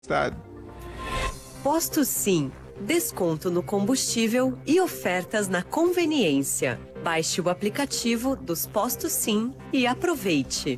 Estado. Posto Sim. Desconto no combustível e ofertas na conveniência. Baixe o aplicativo dos Postos Sim e aproveite.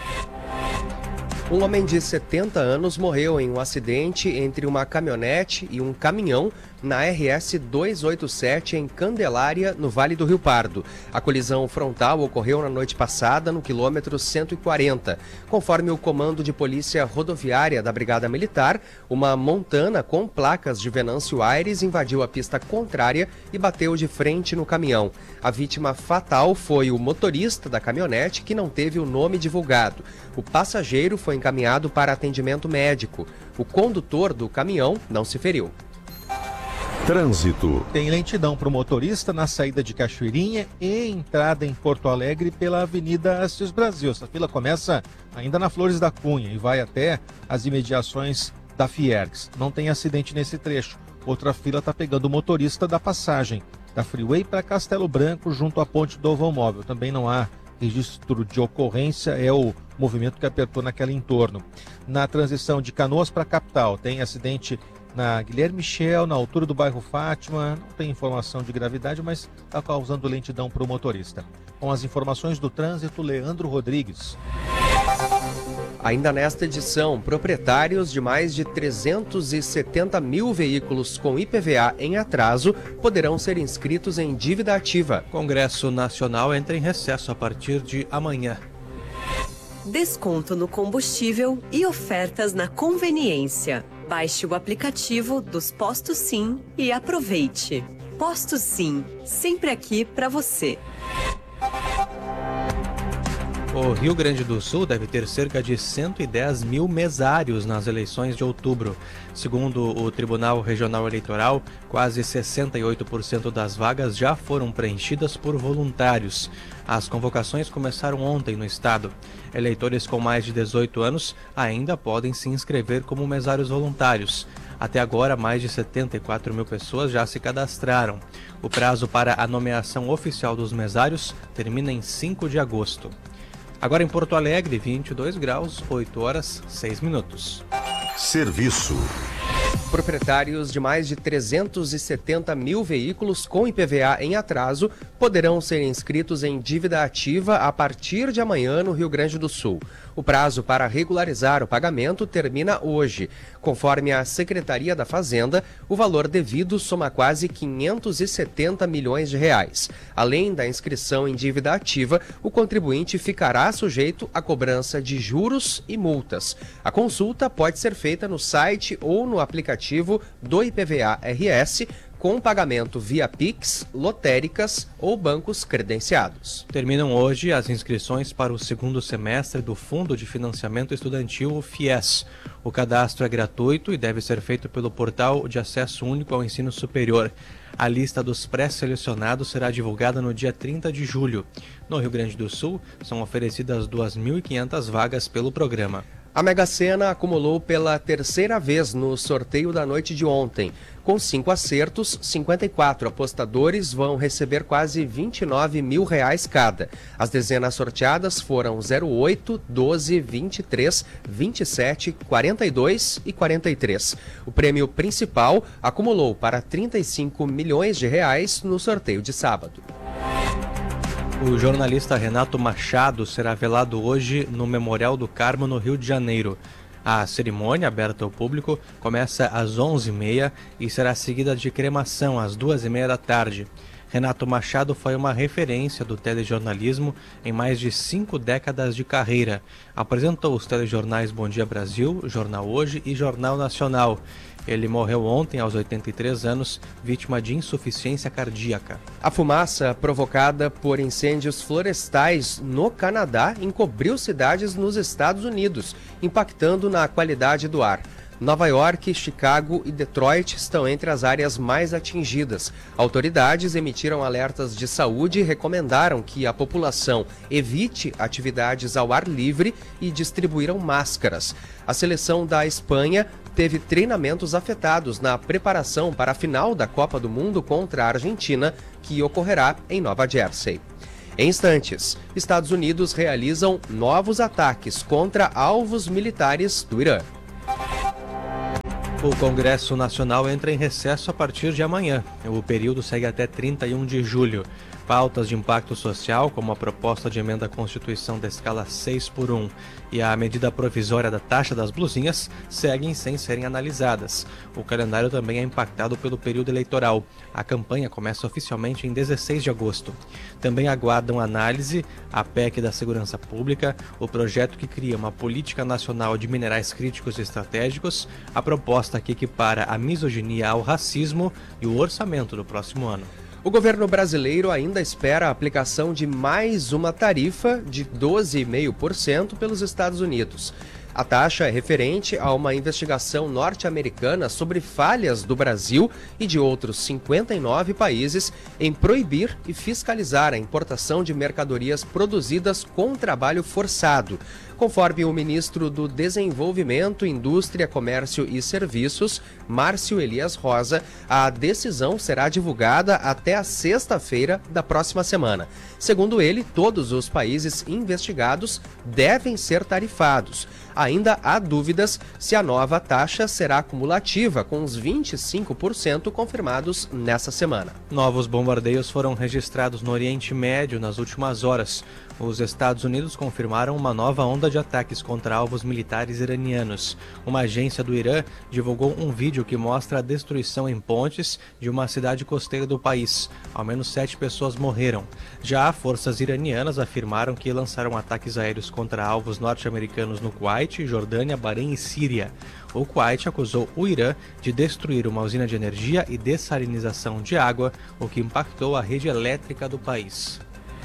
Um homem de 70 anos morreu em um acidente entre uma caminhonete e um caminhão na RS 287 em Candelária, no Vale do Rio Pardo. A colisão frontal ocorreu na noite passada, no quilômetro 140. Conforme o Comando de Polícia Rodoviária da Brigada Militar, uma montana com placas de Venâncio Aires invadiu a pista contrária e bateu de frente no caminhão. A vítima fatal foi o motorista da caminhonete, que não teve o nome divulgado. O passageiro foi encaminhado para atendimento médico. O condutor do caminhão não se feriu. Trânsito. Tem lentidão para o motorista na saída de Cachoeirinha e entrada em Porto Alegre pela Avenida Assis Brasil. Essa fila começa ainda na Flores da Cunha e vai até as imediações da Fiergs. Não tem acidente nesse trecho. Outra fila está pegando o motorista da passagem da Freeway para Castelo Branco, junto à ponte do Ovão Móvel. Também não há registro de ocorrência, é o movimento que apertou naquele entorno. Na transição de Canoas para a capital, tem acidente na Guilherme Michel, na altura do bairro Fátima. Não tem informação de gravidade, mas está causando lentidão para o motorista. Com as informações do trânsito, Leandro Rodrigues. Ainda nesta edição, proprietários de mais de 370 mil veículos com IPVA em atraso poderão ser inscritos em dívida ativa. Congresso Nacional entra em recesso a partir de amanhã. Desconto no combustível e ofertas na conveniência. Baixe o aplicativo dos Postos Sim e aproveite. Postos Sim, sempre aqui para você. O Rio Grande do Sul deve ter cerca de 110 mil mesários nas eleições de outubro. Segundo o Tribunal Regional Eleitoral, quase 68% das vagas já foram preenchidas por voluntários. As convocações começaram ontem no estado. Eleitores com mais de 18 anos ainda podem se inscrever como mesários voluntários. Até agora, mais de 74 mil pessoas já se cadastraram. O prazo para a nomeação oficial dos mesários termina em 5 de agosto. Agora em Porto Alegre, 22 graus, 8 horas, 6 minutos. Serviço. Proprietários de mais de 370 mil veículos com IPVA em atraso poderão ser inscritos em dívida ativa a partir de amanhã no Rio Grande do Sul. O prazo para regularizar o pagamento termina hoje. Conforme a Secretaria da Fazenda, o valor devido soma quase 570 milhões de reais. Além da inscrição em dívida ativa, o contribuinte ficará sujeito à cobrança de juros e multas. A consulta pode ser feita no site ou no aplicativo do IPVA RS, com pagamento via Pix, lotéricas ou bancos credenciados. Terminam hoje as inscrições para o segundo semestre do Fundo de Financiamento Estudantil, FIES. O cadastro é gratuito e deve ser feito pelo Portal de Acesso Único ao Ensino Superior. A lista dos pré-selecionados será divulgada no dia 30 de julho. No Rio Grande do Sul, são oferecidas 2.500 vagas pelo programa. A Mega Sena acumulou pela terceira vez no sorteio da noite de ontem. Com 5 acertos, 54 apostadores vão receber quase R$29 mil cada. As dezenas sorteadas foram 08, 12, 23, 27, 42 e 43. O prêmio principal acumulou para R$35 milhões no sorteio de sábado. O jornalista Renato Machado será velado hoje no Memorial do Carmo, no Rio de Janeiro. A cerimônia, aberta ao público, começa às 11h30 e será seguida de cremação às 2h30 da tarde. Renato Machado foi uma referência do telejornalismo em mais de 5 décadas de carreira. Apresentou os telejornais Bom Dia Brasil, Jornal Hoje e Jornal Nacional. Ele morreu ontem aos 83 anos, vítima de insuficiência cardíaca. A fumaça provocada por incêndios florestais no Canadá encobriu cidades nos Estados Unidos, impactando na qualidade do ar. Nova York, Chicago e Detroit estão entre as áreas mais atingidas. Autoridades emitiram alertas de saúde e recomendaram que a população evite atividades ao ar livre e distribuíram máscaras. A seleção da Espanha teve treinamentos afetados na preparação para a final da Copa do Mundo contra a Argentina, que ocorrerá em Nova Jersey. Em instantes, Estados Unidos realizam novos ataques contra alvos militares do Irã. O Congresso Nacional entra em recesso a partir de amanhã. O período segue até 31 de julho. Pautas de impacto social, como a proposta de emenda à Constituição da escala 6x1 e a medida provisória da taxa das blusinhas, seguem sem serem analisadas. O calendário também é impactado pelo período eleitoral. A campanha começa oficialmente em 16 de agosto. Também aguardam análise a PEC da Segurança Pública, o projeto que cria uma política nacional de minerais críticos e estratégicos, a proposta que equipara a misoginia ao racismo e o orçamento do próximo ano. O governo brasileiro ainda espera a aplicação de mais uma tarifa de 12,5% pelos Estados Unidos. A taxa é referente a uma investigação norte-americana sobre falhas do Brasil e de outros 59 países em proibir e fiscalizar a importação de mercadorias produzidas com trabalho forçado. Conforme o ministro do Desenvolvimento, Indústria, Comércio e Serviços, Márcio Elias Rosa, a decisão será divulgada até a sexta-feira da próxima semana. Segundo ele, todos os países investigados devem ser tarifados. Ainda há dúvidas se a nova taxa será cumulativa com os 25% confirmados nessa semana. Novos bombardeios foram registrados no Oriente Médio nas últimas horas. Os Estados Unidos confirmaram uma nova onda de ataques contra alvos militares iranianos. Uma agência do Irã divulgou um vídeo que mostra a destruição em pontes de uma cidade costeira do país. Ao menos 7 pessoas morreram. Já forças iranianas afirmaram que lançaram ataques aéreos contra alvos norte-americanos no Kuwait, Jordânia, Bahrein e Síria. O Kuwait acusou o Irã de destruir uma usina de energia e dessalinização de água, o que impactou a rede elétrica do país.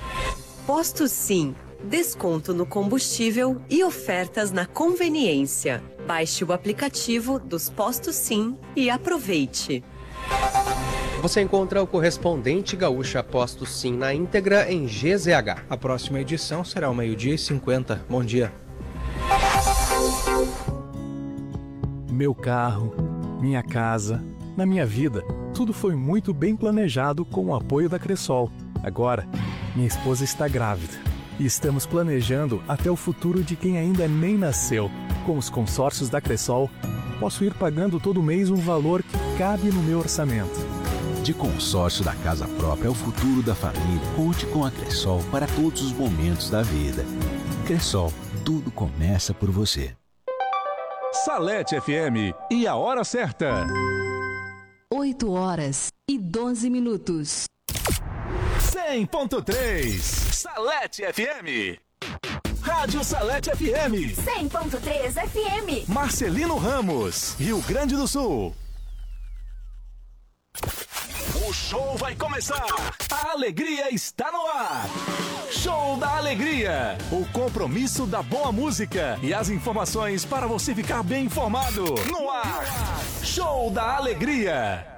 Posto Sim, desconto no combustível e ofertas na conveniência. Baixe o aplicativo dos Postos Sim e aproveite. Você encontra o correspondente Gaúcha Posto Sim na íntegra em GZH. A próxima edição será ao 12h50. Bom dia. Meu carro, minha casa, na minha vida, tudo foi muito bem planejado com o apoio da Cressol. Agora, minha esposa está grávida e estamos planejando até o futuro de quem ainda nem nasceu. Com os consórcios da Cressol, posso ir pagando todo mês um valor que cabe no meu orçamento. De consórcio da casa própria ao futuro da família, conte com a Cressol para todos os momentos da vida. Cressol, tudo começa por você. Salete FM e a hora certa. 8h12. 100.3 Salete FM. Rádio Salete FM. 100.3 FM. Marcelino Ramos, Rio Grande do Sul. O show vai começar. A alegria está no ar. Show da Alegria. O compromisso da boa música e as informações para você ficar bem informado. No ar. Show da Alegria.